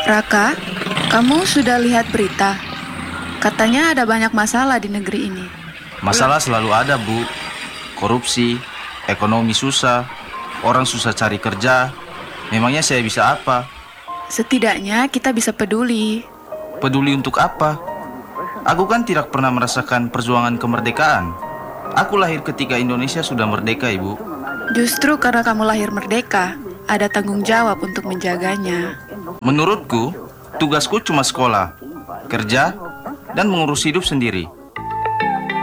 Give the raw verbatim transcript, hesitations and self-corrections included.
Raka, kamu sudah lihat berita? Katanya ada banyak masalah di negeri ini. Masalah selalu ada, Bu. Korupsi, ekonomi susah, orang susah cari kerja. Memangnya saya bisa apa? Setidaknya kita bisa peduli. Peduli untuk apa? Aku kan tidak pernah merasakan perjuangan kemerdekaan. Aku lahir ketika Indonesia sudah merdeka, Ibu. Justru karena kamu lahir merdeka, ada tanggung jawab untuk menjaganya. Menurutku, tugasku cuma sekolah, kerja, dan mengurus hidup sendiri.